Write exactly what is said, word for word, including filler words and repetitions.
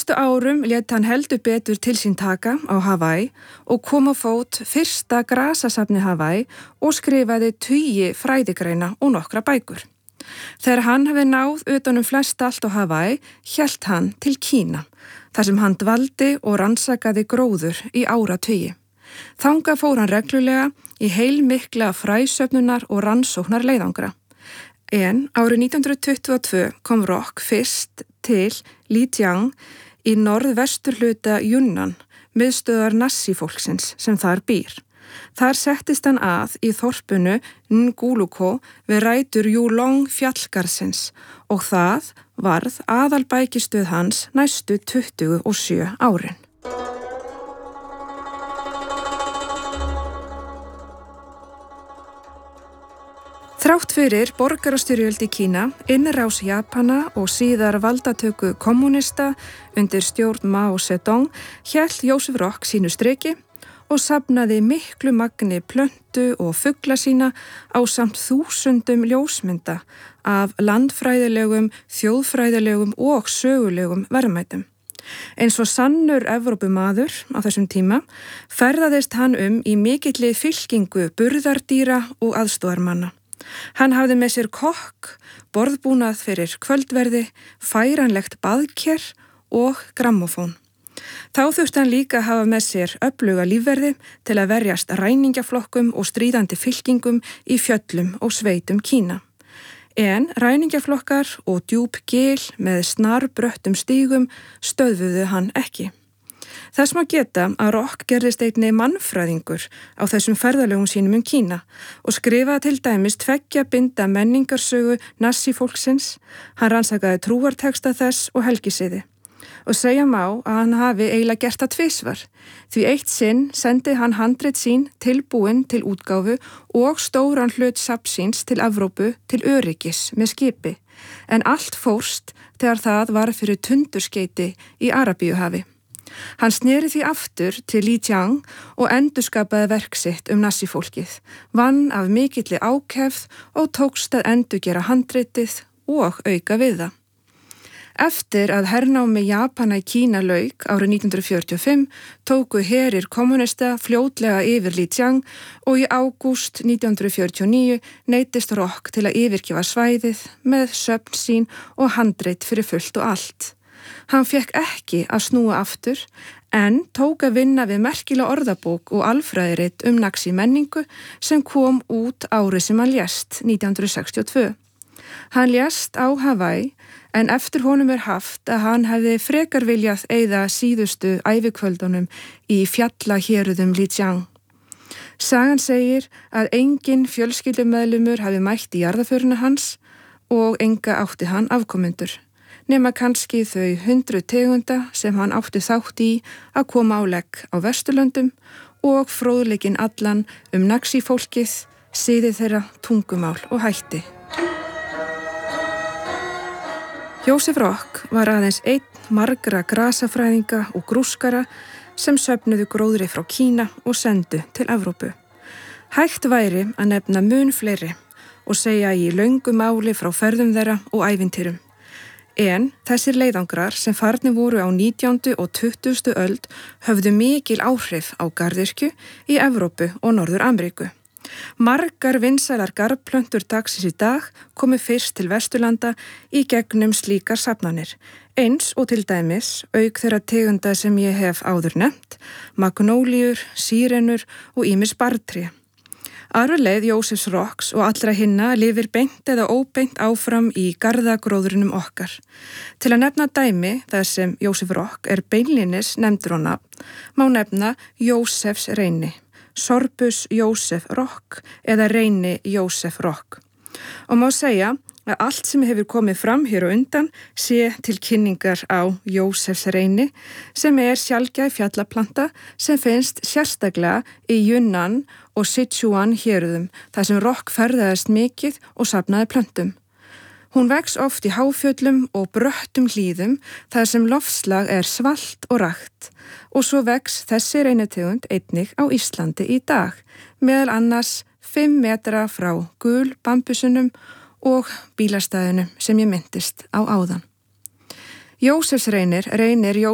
næstu árum lét hann heldur betur til sín taka á Hawaii og kom á fót fyrsta grasasafni Hawaii og skrifaði tugi fræðigreina og nokkra bækur. Þegar hann hefði náð utan um flest allt á Hawaii, hélt hann til Kína, þar sem hann dvaldi og rannsakaði gróður í áratugi. Þangað fór hann reglulega í heilmikla fræsöfnunar og rannsóknar leiðangra. En árið nítján hundruð tuttugu og tvö kom Rock fyrst til Lijiang í norðvesturhluta Yunnan, miðstöðvar Nasi-fólksins sem þar býr. Þar settist hann að í þorpinu Nguluko við rætur Yulong fjallgarðsins og það varð aðalbækistöð hans næstu tuttugu og sjö árin. Þrátt fyrir borgarastyrjöld í Kína, innrás Japana og síðar valdatöku kommunista undir stjórn Mao Zedong hélt Joseph Rock sínu striki og safnaði miklu magni plöntu og fugla sína ásamt þúsundum ljósmynda af landfræðilegum, þjóðfræðilegum og sögulegum verðmætum. Eins og sannur Evrópumaður á þessum tíma ferðaðist hann um í mikilli fylkingu burðardýra og aðstoðarmanna. Hann hafði með sér kokk, borðbúnað fyrir kvöldverði, færanlegt baðker og grammófón. Þá þurfti hann líka að hafa með sér öfluga lífverði til að verjast ræningjaflokkum og stríðandi fylkingum í fjöllum og sveitum Kína. En ræningjaflokkar og djúp gil með snarbröttum stígum stöðvuðu hann ekki. Þess má geta að Rock gerðist einnig mannfræðingur á þessum ferðalögum sínum um Kína og skrifaði til dæmis tveggja binda menningarsögu Nasi-fólksins. Hann rannsakaði trúarteksta þess og helgisiði. Og segja má að hann hafi eiginlega gert það tvisvar, því eitt sinn sendi hann handrit sín tilbúin til útgáfu og stóran hlut safnsins til Evrópu til öryggis með skipi, en allt fórst þegar það var fyrir tundurskeyti í Arabíuhafi. Hann sneri því aftur til Lijiang og endurskapaði verk sitt um Nasi-fólkið, vann af mikilli ákefð og tókst að endurgera handritið og auka við það. Eftir að hernámi Japana í Kína lauk árið nítján hundruð fjörutíu og fimm tóku herir kommunista fljótlega yfir Lijiang og í ágúst nítján hundruð fjörutíu og níu neyddist Rock til að yfirgefa svæðið með söfn sín og handrit fyrir fullt og allt. Hann fekk ekki að snúa aftur en tók að vinna við merkilega orðabók og alfræðirit um Naxí menningu sem kom út árið sem hann lést nítján hundruð sextíu og tvö. Hann lést á Hawaii en eftir honum er haft að hann hefði frekar viljað eyða síðustu ævikvöldunum í fjallahéruðum Lijiang. Sagan segir að engin fjölskyldumeðlimur hafi mætt í jarðarförina hans og enga átti hann afkomendur, nema kannski þau hundruð tegunda sem hann átti þátt í að koma á legg á Vesturlöndum og fróðleikinn allan um Naxí-fólkið, siði þeirra, tungumál og hætti. Joseph Rock var aðeins einn margra grasafræðinga og grúskara sem söfnuðu gróðri frá Kína og sendu til Evrópu. Hægt væri að nefna mun fleiri og segja í löngu máli frá ferðum þeirra og ævintýrum. En þessir leiðangrar sem farnir voru á nítjándu og tuttugustu öld höfðu mikil áhrif á garðyrkju í Evrópu og Norður-Ameríku. Margar vinsælar garðplöntur dagsins í dag komu fyrst til Vesturlanda í gegnum slíkar safnanir, eins og til dæmis auk þeirra tegunda sem ég hef áður nefnt, magnóliur, sírenur og ýmis barrtré. Arfleið Jósefs Rocks og allra hinna lifir beint eða óbeint áfram í garðagróðrinum okkar. Til að nefna dæmi þar sem Joseph Rock er beinlínis nefndur á nafn, má nefna Jósefs reyni, Sorbus Joseph Rock eða reyni Joseph Rock. Og má segja að allt sem hefur komið fram hér á undan sé til kynningar á Jósefs reyni sem er sjaldgæf fjallaplanta sem finnst sérstaklega í Yunnan og Sichuan héruðum þar sem Rock ferðaðist mikið og safnaði plöntum. Hún vex oft í háfjöllum og bröttum hlíðum þar sem loftslag er svalt og rakt og svo vex þessi reynitegund einnig á Íslandi í dag, meðal annars fimm metra frá gul bambusunum og bílastæðinu sem ég myndist á áðan. Jósefs reynir reynir Jósefs